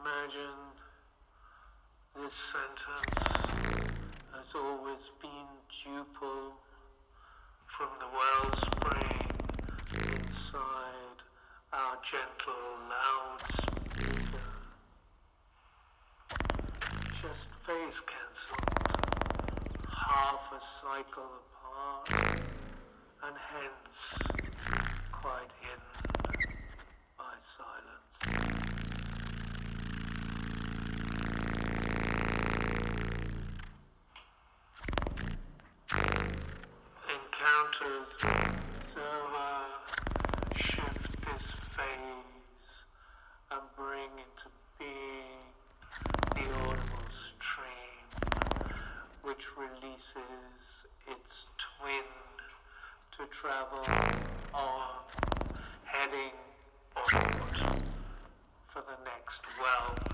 Imagine this sentence has always been duple from the wellspring inside our gentle loudspeaker. Just phase cancelled, half a cycle apart, and hence quite hidden by silence. Encounters with observer shift this phase and bring into being the audible stream, which releases its twin to travel on, heading onward for the next well.